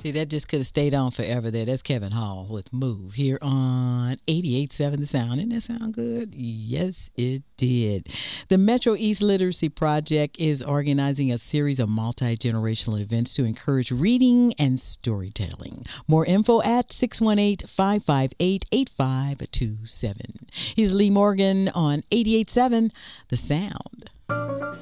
See, that just could have stayed on forever there. That's Kevin Hall with Move here on 88.7 The Sound. Didn't that sound good? Yes, it did. The Metro East Literacy Project is organizing a series of multi-generational events to encourage reading and storytelling. More info at 618-558-8527. Here's Lee Morgan on 88.7 The Sound.